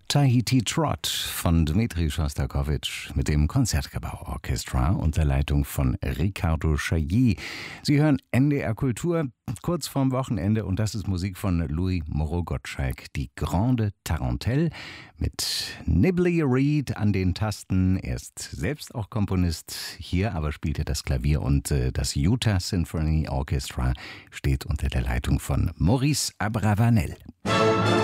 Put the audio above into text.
Tahiti Trot von Dmitri Schostakowitsch mit dem Concertgebouw-Orchestra unter Leitung von Ricardo Chailly. Sie hören NDR Kultur kurz vorm Wochenende und das ist Musik von Louis Moreau Gottschalk, die Grande Tarentelle mit Nibbly Reed an den Tasten. Er ist selbst auch Komponist, hier aber spielt er das Klavier und das Utah Symphony Orchestra steht unter der Leitung von Maurice Abravanel.